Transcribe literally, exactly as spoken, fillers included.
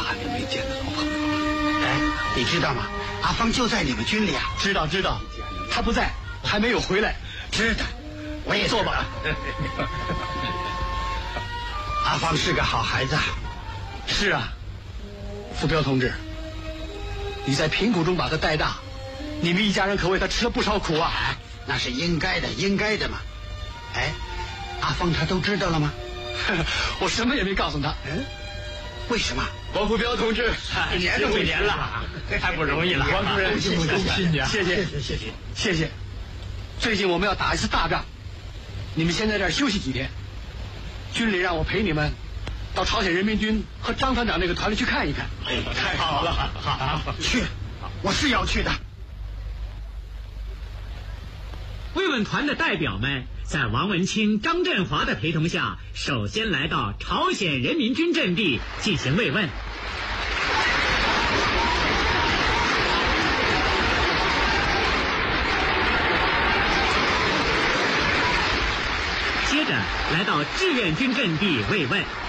八年没见的老朋友。哎，你知道吗？阿芳就在你们军里啊。 知道知道，他不在，还没有回来。 知道，我也坐吧。 阿芳是个好孩子。 是啊，傅彪同志，你在贫苦中把他带大，你们一家人可为他吃了不少苦啊。 哎，那是应该的，应该的嘛。哎，阿芳他都知道了吗？ 我什么也没告诉他。 嗯，为什么？ 王傅彪同志， 年都一年了，太不容易了。 王主任， 恭喜恭喜你啊！ 谢谢谢谢谢谢。最近我们要打一次大仗，你们先在这儿休息几天。军里让我陪你们到朝鲜人民军和张团长那个团里去看一看。 哎，太好了，好， 去，我是要去的。 慰问团的代表们在王文清、张振华的陪同下，首先来到朝鲜人民军阵地进行慰问。接着来到志愿军阵地慰问。